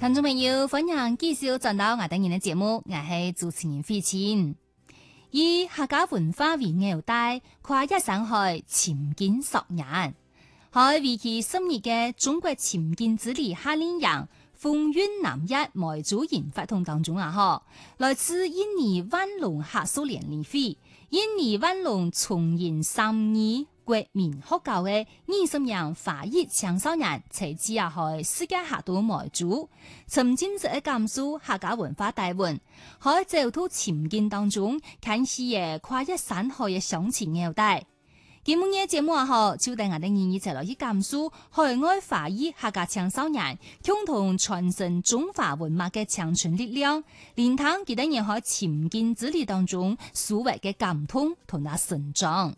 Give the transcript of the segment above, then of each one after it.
聽眾朋友，歡迎繼續轉到我哋嘅節目，我係主持人費清。以客家文化為紐帶，跨越上海潛見10年，喺為期10日嘅中國潛見之旅夏令營風韻南粵梅州研發活動當中來自印尼萬隆客屬聯誼會、印尼萬隆崇仁32國民學校嘅20名華裔青少年齊聚去世界客到梅州，沉浸式嘅感受客家文化大運，喺走到潛見當中，看視野跨越山海嘅鄉情紐帶。今日嘅節目就帶我哋一齊來去感受海外華裔客家青少年共同傳承中華文化嘅長存力量，連同佢哋喺潛見之旅當中所謂嘅感動同埋成長。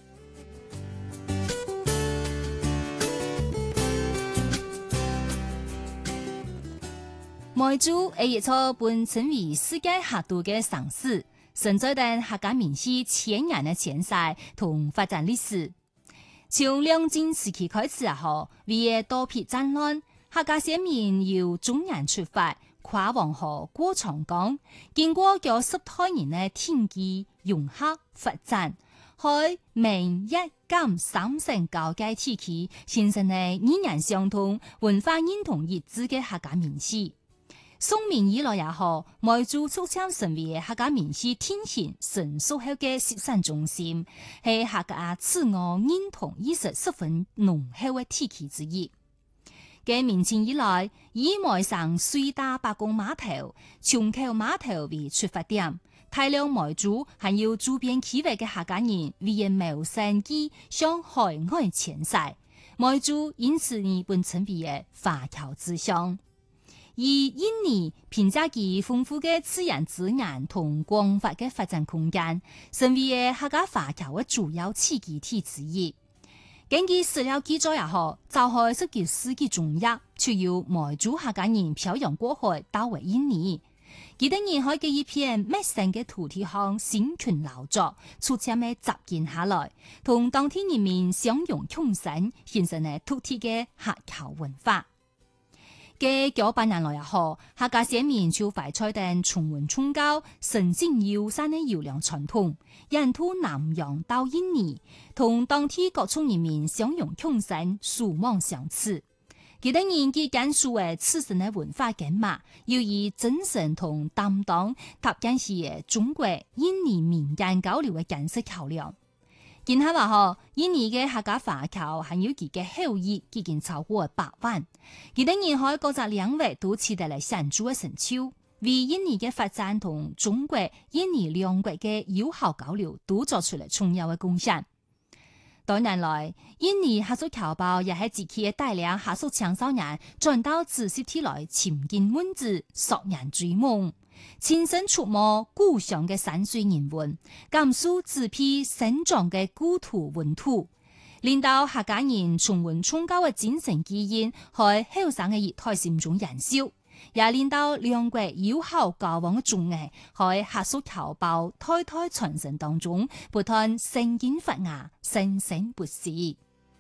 梅州係一座本稱為世界客都嘅城市，承載住客家民俗千年嘅前世同發展歷史。從兩戰時期開始為多批戰亂，客家先民由中原出發，跨黃河過長江，經過咗10多年嘅天機融合發展，喺明一金3省交界地區形成嘅語言相通、文化認同一致嘅客家民俗。宋明以來梅州逐漸成為客家民俗天然成熟後嘅集散中心，係客家自我認同意識十分濃厚嘅地區之一。嘅明清以來，以梅省最大罷工碼頭、松口碼頭為出發點，大量梅州還有周邊區域嘅客家人為咗謀生計向海外遷徙，梅州因此而被稱為華僑之鄉。而印尼憑借其豐富嘅自然資源同廣闊嘅發展空間，成為客家華僑嘅主要聚集地之一。根據史料記載就喺19世紀中葉，就有梅州客家人漂洋過海到回印尼。佢哋人喺一片陌生嘅土地上生存勞作，逐漸嘅習慣下來，同當地人民相容共生，形成咗獨特嘅客家文化。嘅幾百年來客家先民就懷揣定崇文崇教、神聖友善嘅優良傳統，沿途南洋到印尼，同當地各族人民相容共生、守望相持。佢哋人嘅簡述嘅自身嘅文化景物，要以真誠同擔當，搭建起中國印尼民間交流嘅建設橋樑。見下話印尼嘅客家華僑還有佢嘅後裔，已經超過100萬。佢哋人喺各個領域都取得了顯著嘅成就，為印尼嘅發展同中國、印尼兩國嘅友好交流都作出了重要嘅貢獻。多年來，印尼客屬僑胞也係自己嘅帶領客屬青少年轉到自習地來潛見文字，溯源追夢。親身觸摸故鄉嘅山水人文，感受自批生長嘅故土溫土，令到客家人崇文崇教嘅精神基因喺後生嘅一代心中燃燒，也令到兩國友好交往嘅綜藝喺客屬僑胞代代傳承當中不斷生根發芽，生生不息。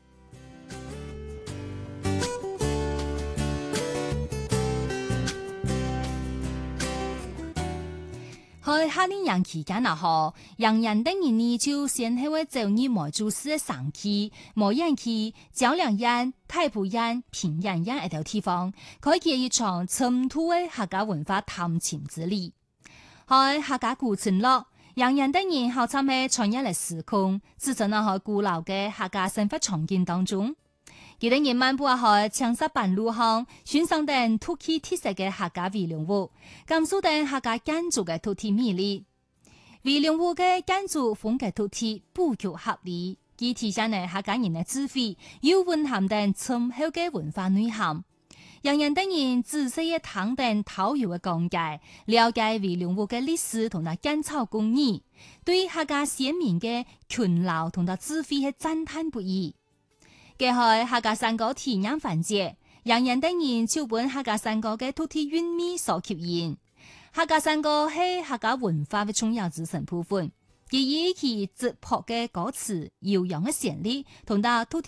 喺夏令營期間洋人等人呢就先後走入梅州市嘅城區、梅縣區、蕉梁縣、太埔縣、平陽縣一條地方，開啟一場深度嘅客家文化探潛之旅。喺客家古村落，洋人等人好參與穿越嘅時空，置身喺古老嘅客家生活場景當中。佢哋人漫步喺青石板路上，欣賞等土氣特色嘅客家圍龍屋，感受等客家建築嘅土地魅力。圍龍屋嘅建築風格土地布局合理，既體現咗客家人嘅智慧，又蘊含等深厚嘅文化內涵。洋人等人仔細嘅聽等導遊嘅講解，了解圍龍屋嘅歷史同埋建造工藝，對客家先民嘅勤勞同埋智慧嘅讚嘆不已。嘅係客家山歌體驗環節，洋人等人就本客家山歌嘅土地韻味所吸引。客家山歌係客家文化嘅重要組成部分，佢以其質樸嘅歌詞、悠揚嘅旋律同埋土地